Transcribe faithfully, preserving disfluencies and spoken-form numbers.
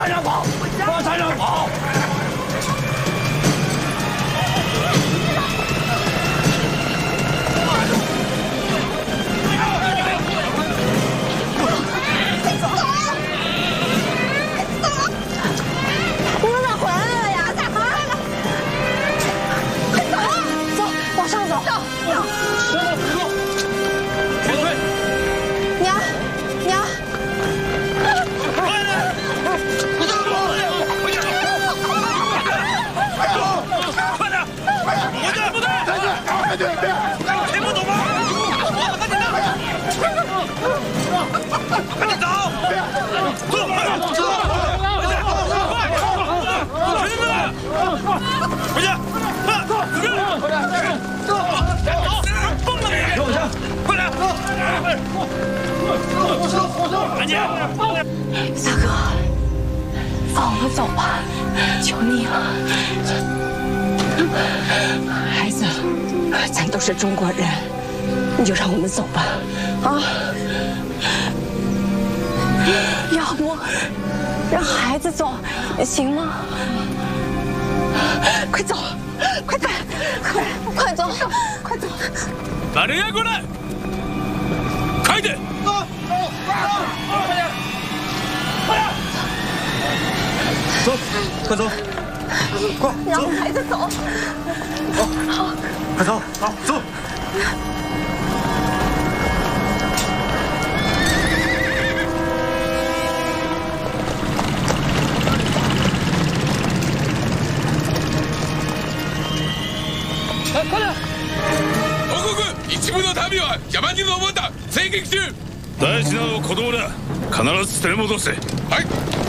山上跑，往山上跑！ 快走！快走！你们咋回来了呀？咋回来了？快走！走，往上走。走走。走走。别退！娘，娘。 快点！听不懂吗？快点的！快点走！走！快点！走！快点！回去！快！走！快点！走！疯了你！给我下！快点！安静！ 大哥，放我们走吧，求你了。 孩子，咱都是中国人，你就让我们走吧，啊！要不让孩子走行吗？快走，快快快快走，快走！ 把人押过来，快点！走走快点！快点！走，快走！ 快， 让孩子走。 走，好，快走，好，走。快快点！ 報告、一部の民は山に登った。追撃中。 大事なのは子供だ。必ず連れ戻せ。 はい。